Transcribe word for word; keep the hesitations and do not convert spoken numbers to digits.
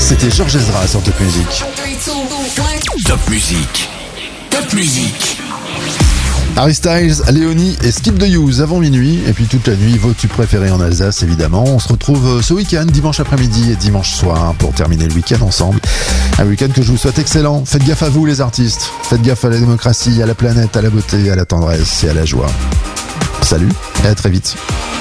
C'était Georges Ezra sur Top Music. Top Music. Top Music. Harry Styles, Léonie et Skip the Use avant minuit. Et puis toute la nuit, vos tubes préférés en Alsace, évidemment. On se retrouve ce week-end, dimanche après-midi et dimanche soir, pour terminer le week-end ensemble. Un week-end que je vous souhaite excellent. Faites gaffe à vous, les artistes. Faites gaffe à la démocratie, à la planète, à la beauté, à la tendresse et à la joie. Salut et à très vite.